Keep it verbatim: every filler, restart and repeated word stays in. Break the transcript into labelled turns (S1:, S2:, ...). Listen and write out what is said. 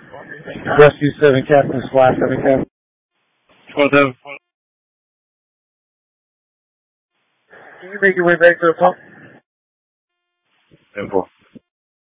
S1: Rescue seven, Captain Slash, seven, Captain.
S2: twelve seven.
S1: Can you make your way back to the pump?
S2: ten four.